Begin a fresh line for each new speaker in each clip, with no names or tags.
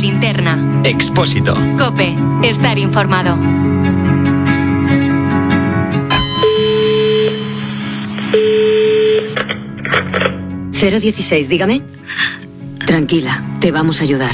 Linterna.
Expósito.
COPE. Estar informado.
¿016, dígame? Tranquila, te vamos a ayudar.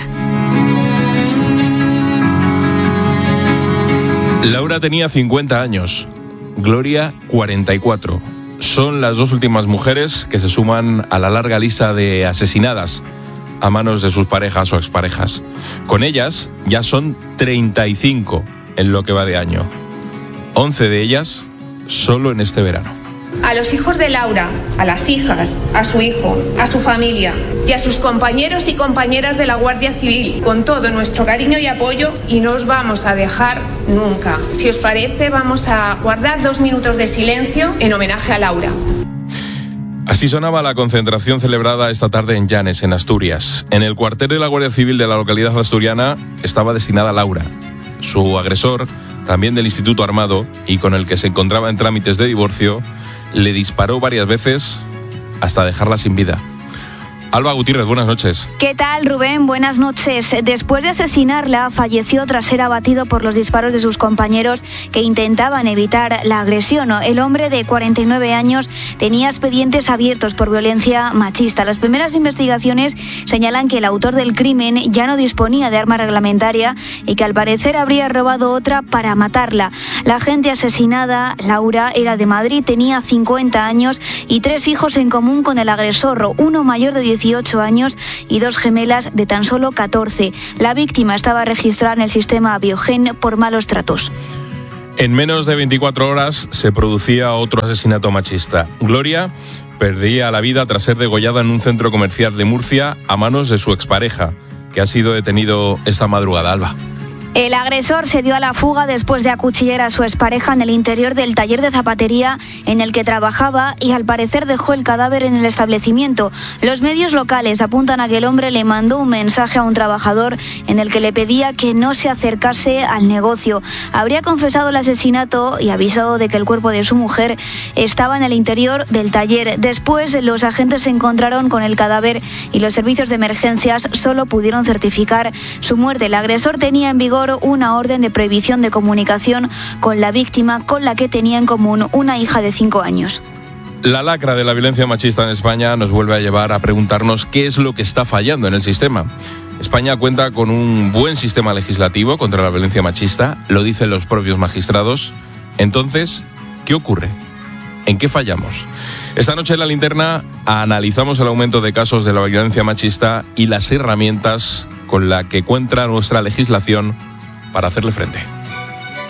Laura tenía 50 años, Gloria 44. Son las dos últimas mujeres que se suman a la larga lista de asesinadas a manos de sus parejas o exparejas. Con ellas ya son 35 en lo que va de año. 11 de ellas solo en este verano.
A los hijos de Laura, a las hijas, a su hijo, a su familia y a sus compañeros y compañeras de la Guardia Civil, con todo nuestro cariño y apoyo, y no os vamos a dejar nunca. Si os parece, vamos a guardar 2 minutos de silencio en homenaje a Laura.
Así sonaba la concentración celebrada esta tarde en Llanes, en Asturias. En el cuartel de la Guardia Civil de la localidad asturiana estaba destinada Laura. Su agresor, también del Instituto Armado y con el que se encontraba en trámites de divorcio, le disparó varias veces hasta dejarla sin vida. Alba Gutiérrez, buenas noches.
¿Qué tal, Rubén? Buenas noches. Después de asesinarla, falleció tras ser abatido por los disparos de sus compañeros que intentaban evitar la agresión. El hombre de 49 años tenía expedientes abiertos por violencia machista. Las primeras investigaciones señalan que el autor del crimen ya no disponía de arma reglamentaria y que al parecer habría robado otra para matarla. La agente asesinada, Laura, era de Madrid, tenía 50 años y 3 hijos en común con el agresor, uno mayor de 18 años y 2 gemelas de tan solo 14. La víctima estaba registrada en el sistema Biogen por malos tratos.
En menos de 24 horas se producía otro asesinato machista. Gloria perdía la vida tras ser degollada en un centro comercial de Murcia a manos de su expareja, que ha sido detenido esta madrugada. Alba.
El agresor se dio a la fuga después de acuchillar a su expareja en el interior del taller de zapatería en el que trabajaba y al parecer dejó el cadáver en el establecimiento. Los medios locales apuntan a que el hombre le mandó un mensaje a un trabajador en el que le pedía que no se acercase al negocio. Habría confesado el asesinato y avisado de que el cuerpo de su mujer estaba en el interior del taller. Después, los agentes se encontraron con el cadáver y los servicios de emergencias solo pudieron certificar su muerte. El agresor tenía en vigor una orden de prohibición de comunicación con la víctima, con la que tenía en común una hija de 5 años.
La lacra de la violencia machista en España nos vuelve a llevar a preguntarnos qué es lo que está fallando en el sistema. España cuenta con un buen sistema legislativo contra la violencia machista, lo dicen los propios magistrados. Entonces, ¿qué ocurre? ¿En qué fallamos? Esta noche en La Linterna analizamos el aumento de casos de la violencia machista y las herramientas con las que cuenta nuestra legislación para hacerle frente.